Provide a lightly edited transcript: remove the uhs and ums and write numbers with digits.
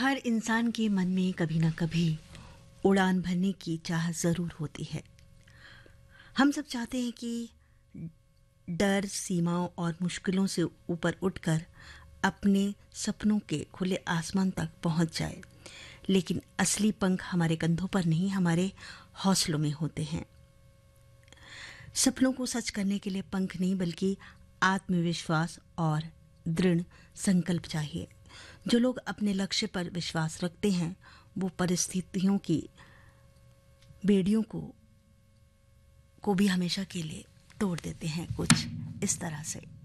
हर इंसान के मन में कभी ना कभी उड़ान भरने की चाह ज़रूर होती है। हम सब चाहते हैं कि डर, सीमाओं और मुश्किलों से ऊपर उठकर अपने सपनों के खुले आसमान तक पहुंच जाए। लेकिन असली पंख हमारे कंधों पर नहीं, हमारे हौसलों में होते हैं। सपनों को सच करने के लिए पंख नहीं, बल्कि आत्मविश्वास और दृढ़ संकल्प चाहिए। जो लोग अपने लक्ष्य पर विश्वास रखते हैं, वो परिस्थितियों की बेड़ियों को भी हमेशा के लिए तोड़ देते हैं। कुछ इस तरह से।